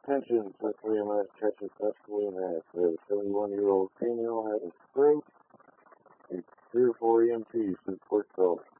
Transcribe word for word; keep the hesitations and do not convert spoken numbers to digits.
Attention, Central E M S, catches Central E M S. We have a seventy-one-year-old female having stroke. It's three or four E M Ts in Port Phillip.